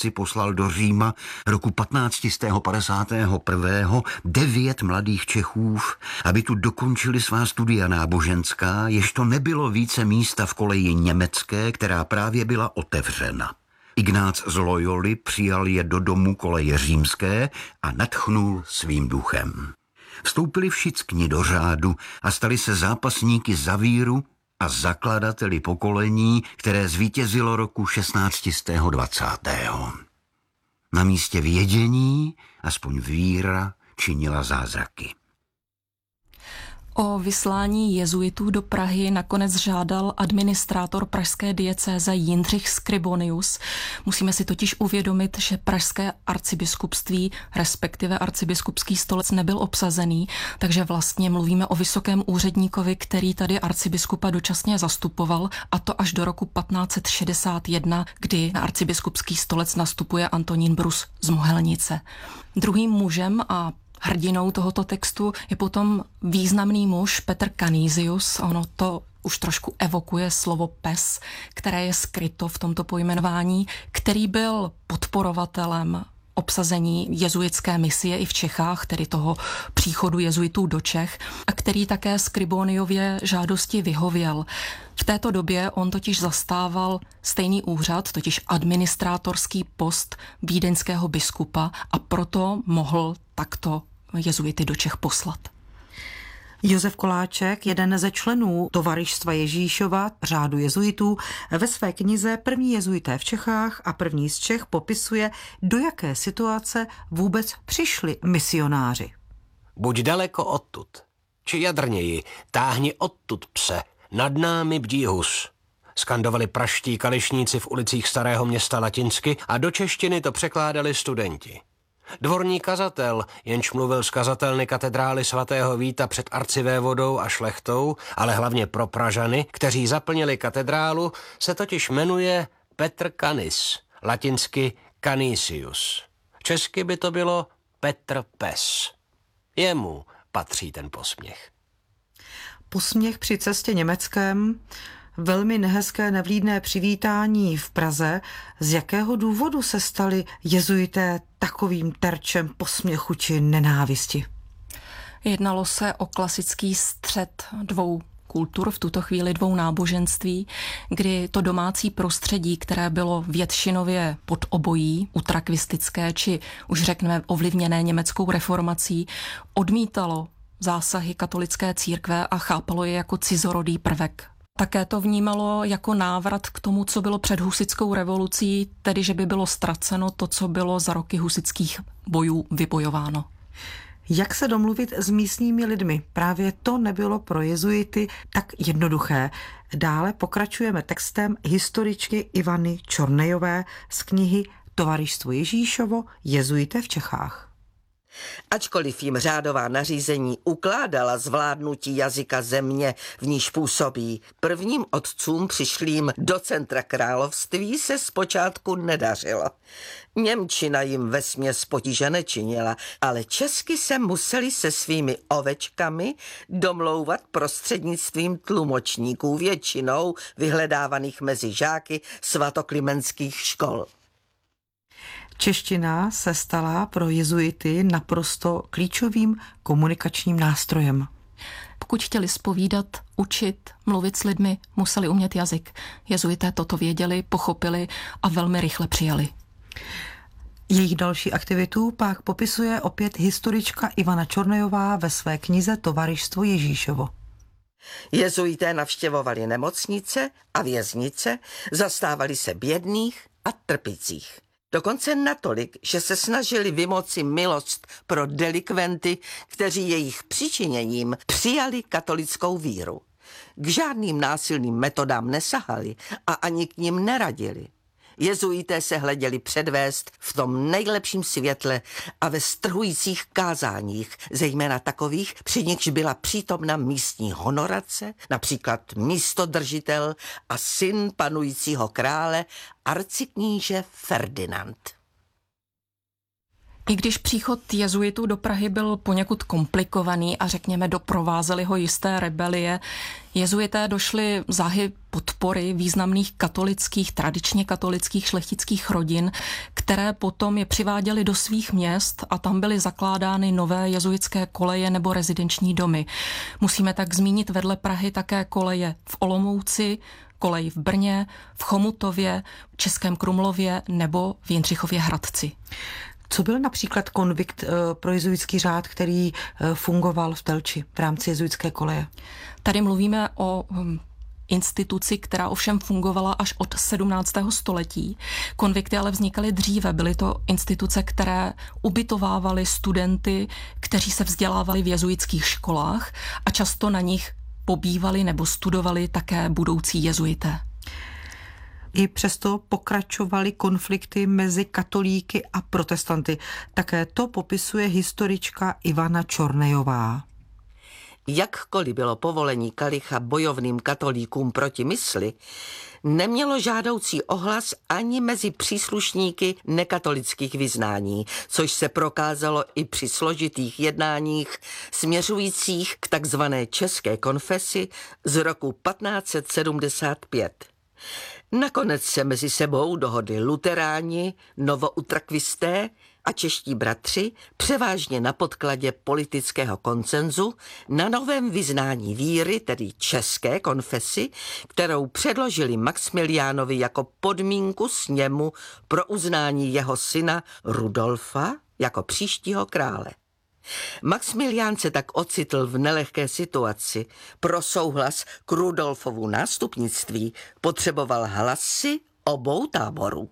otci poslal do Říma roku 1551 9 mladých Čechů, aby tu dokončili svá studia náboženská, jež to nebylo více místa v koleji německé, která právě byla otevřena. Ignác z Loyoli přijal je do domu koleje římské a nadchnul svým duchem. Vstoupili všichni do řádu a stali se zápasníky za víru a zakladateli pokolení, které zvítězilo roku 1620. Na místě vědění aspoň víra činila zázraky. O vyslání jezuitů do Prahy nakonec žádal administrátor pražské diecéze Jindřich Scribonius. Musíme si totiž uvědomit, že pražské arcibiskupství, respektive arcibiskupský stolec nebyl obsazený, takže vlastně mluvíme o vysokém úředníkovi, který tady arcibiskupa dočasně zastupoval, a to až do roku 1561, kdy na arcibiskupský stolec nastupuje Antonín Brus z Mohelnice. Druhým mužem a hrdinou tohoto textu je potom významný muž Petr Canisius. Ono to už trošku evokuje slovo pes, které je skryto v tomto pojmenování, který byl podporovatelem obsazení jezuitské misie i v Čechách, tedy toho příchodu jezuitů do Čech, a který také Scriboniově žádosti vyhověl. V této době on totiž zastával stejný úřad, totiž administrátorský post vídeňského biskupa, a proto mohl takto jezuity do Čech poslat. Josef Koláček, jeden ze členů Tovarištva Ježíšova, řádu jezuitů, ve své knize První jezuité v Čechách a první z Čech popisuje, do jaké situace vůbec přišli misionáři. Buď daleko odtud, či jadrněji, táhni odtud, pse, nad námi bdí hus. Skandovali praští kališníci v ulicích Starého Města latinsky a do češtiny to překládali studenti. Dvorní kazatel, jenž mluvil z kazatelny katedrály svatého Víta před arcivévodou a šlechtou, ale hlavně pro Pražany, kteří zaplnili katedrálu, se totiž jmenuje Petr Canis, latinsky Canisius. Česky by to bylo Petr Pes. Jemu patří ten posměch. Posměch při cestě Německem, velmi nehezké nevlídné přivítání v Praze. Z jakého důvodu se stali jezuité takovým terčem posměchu či nenávisti? Jednalo se o klasický střet dvou kultur, v tuto chvíli dvou náboženství, kdy to domácí prostředí, které bylo většinově pod obojí, utrakvistické či už řekneme ovlivněné německou reformací, odmítalo zásahy katolické církve a chápalo je jako cizorodý prvek. Také to vnímalo jako návrat k tomu, co bylo před husitskou revolucí, tedy že by bylo ztraceno to, co bylo za roky husitských bojů vybojováno. Jak se domluvit s místními lidmi? Právě to nebylo pro jezuity tak jednoduché. Dále pokračujeme textem historičky Ivany Čornejové z knihy Tovarištvo Ježíšovo, jezuité v Čechách. Ačkoliv jim řádová nařízení ukládala zvládnutí jazyka země, v níž působí, prvním otcům přišlým do centra království se zpočátku nedařilo. Němčina jim vesměs potíže nečinila, ale česky se museli se svými ovečkami domlouvat prostřednictvím tlumočníků, většinou vyhledávaných mezi žáky svatoklimentských škol. Čeština se stala pro jezuity naprosto klíčovým komunikačním nástrojem. Pokud chtěli zpovídat, učit, mluvit s lidmi, museli umět jazyk. Jezuité toto věděli, pochopili a velmi rychle přijali. Jejich další aktivitu pak popisuje opět historička Ivana Čornejová ve své knize Tovarištvo Ježíšovo. Jezuité navštěvovali nemocnice a věznice, zastávali se bědných a trpících. Dokonce natolik, že se snažili vymoci milost pro delikventy, kteří jejich přičiněním přijali katolickou víru. K žádným násilným metodám nesahali a ani k nim neradili. Jezuité se hleděli předvést v tom nejlepším světle a ve strhujících kázáních, zejména takových, při nichž byla přítomna místní honorace, například místodržitel a syn panujícího krále, arcikníže Ferdinand. I když příchod jezuitů do Prahy byl poněkud komplikovaný a řekněme doprovázely ho jisté rebelie, jezuité došli záhy podpory významných katolických, tradičně katolických šlechtických rodin, které potom je přiváděly do svých měst a tam byly zakládány nové jezuitské koleje nebo rezidenční domy. Musíme tak zmínit vedle Prahy také koleje v Olomouci, kolej v Brně, v Chomutově, Českém Krumlově nebo v Jindřichově Hradci. Co byl například konvikt pro jezuitský řád, který fungoval v Telči v rámci jezuitské koleje? Tady mluvíme o instituci, která ovšem fungovala až od 17. století. Konvikty ale vznikaly dříve. Byly to instituce, které ubytovávaly studenty, kteří se vzdělávali v jezuitských školách a často na nich pobývali nebo studovali také budoucí jezuité. I přesto pokračovaly konflikty mezi katolíky a protestanty. Také to popisuje historička Ivana Čornejová. Jakkoliv bylo povolení kalicha bojovným katolíkům proti mysli, nemělo žádoucí ohlas ani mezi příslušníky nekatolických vyznání, což se prokázalo i při složitých jednáních směřujících k takzvané české konfesi z roku 1575. Nakonec se mezi sebou dohodli luteráni, novoutrakvisté a čeští bratři, převážně na podkladě politického konsenzu, na novém vyznání víry, tedy české konfesi, kterou předložili Maxmiliánovi jako podmínku sněmu pro uznání jeho syna Rudolfa jako příštího krále. Maxmilián se tak ocitl v nelehké situaci. Pro souhlas k Rudolfovu nástupnictví potřeboval hlasy obou táborů.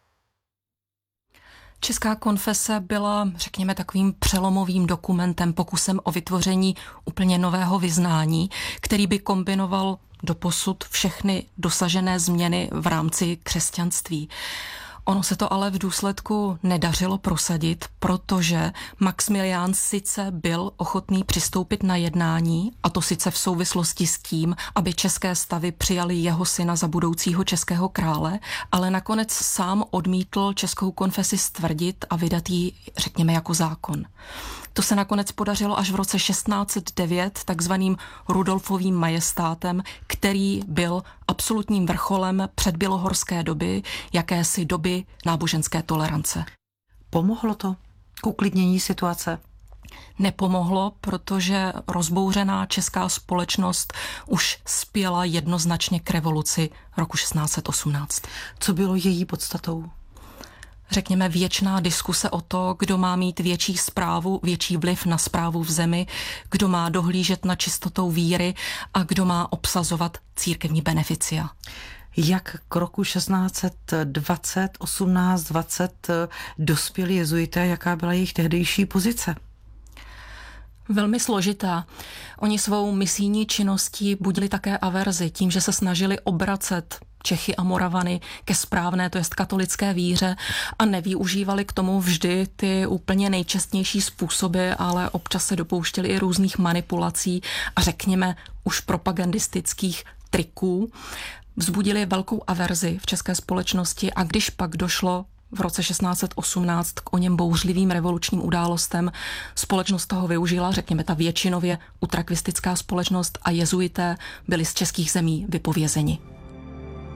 Česká konfese byla, řekněme, takovým přelomovým dokumentem, pokusem o vytvoření úplně nového vyznání, který by kombinoval doposud všechny dosažené změny v rámci křesťanství. Ono se to ale v důsledku nedařilo prosadit, protože Maxmilián sice byl ochotný přistoupit na jednání, a to sice v souvislosti s tím, aby české stavy přijali jeho syna za budoucího českého krále, ale nakonec sám odmítl českou konfesi stvrdit a vydat ji, řekněme, jako zákon. To se nakonec podařilo až v roce 1609 takzvaným Rudolfovým majestátem, který byl absolutním vrcholem předbělohorské doby, jakési doby náboženské tolerance. Pomohlo to k uklidnění situace? Nepomohlo, protože rozbouřená česká společnost už spěla jednoznačně k revoluci roku 1618. Co bylo její podstatou? Řekněme, věčná diskuse o to, kdo má mít větší správu, větší vliv na správu v zemi, kdo má dohlížet na čistotou víry a kdo má obsazovat církevní beneficia. Jak k roku 1620, 1820 dospěli jezuité, jaká byla jejich tehdejší pozice? Velmi složitá. Oni svou misijní činností budili také averzi tím, že se snažili obracet Čechy a Moravany ke správné, to jest katolické víře a nevyužívali k tomu vždy ty úplně nejčestnější způsoby, ale občas se dopouštěli i různých manipulací a řekněme už propagandistických triků. Vzbudili velkou averzi v české společnosti a když pak došlo v roce 1618 k o něm bouřlivým revolučním událostem, společnost toho využila, řekněme ta většinově utrakvistická společnost, a jezuité byli z českých zemí vypovězeni.